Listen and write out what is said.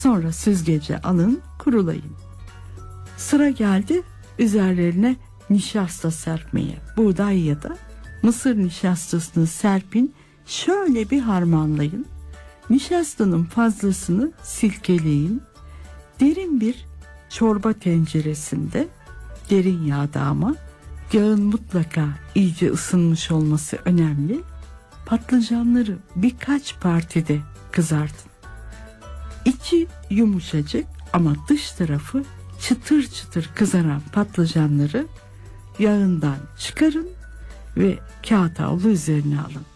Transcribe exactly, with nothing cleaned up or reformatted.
Sonra süzgece alın, kurulayın. Sıra geldi üzerlerine nişasta serpmeye. Buğday ya da mısır nişastasını serpin. Şöyle bir harmanlayın. Nişastanın fazlasını silkeleyin. Derin bir çorba tenceresinde, derin yağda ama, yağın mutlaka iyice ısınmış olması önemli. Patlıcanları birkaç partide kızartın. İçi yumuşacık ama dış tarafı çıtır çıtır kızaran patlıcanları yağından çıkarın ve kağıt havlu üzerine alın.